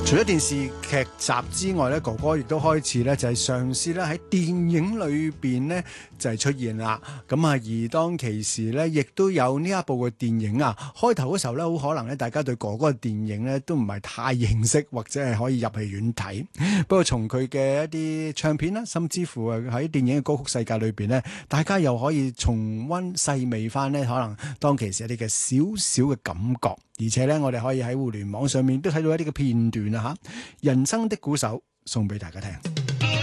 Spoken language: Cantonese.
除咗電視劇集之外咧，哥哥亦都開始咧就係嘗試咧喺電影裏邊咧就係出現啦。咁啊，而當其時咧，亦都有呢一部嘅電影啊。開頭嗰時候咧，好可能咧，大家對哥哥嘅電影咧都唔係太認識，或者係可以入戲院睇。不過從佢嘅一啲唱片啦，甚至乎喺電影嘅歌曲世界裏邊咧，大家又可以重溫細味翻咧，可能當其時一啲嘅少少嘅感覺。而且咧，我哋可以喺互聯網上面都睇到一啲嘅片段啊！嚇，人生的鼓手送俾大家聽。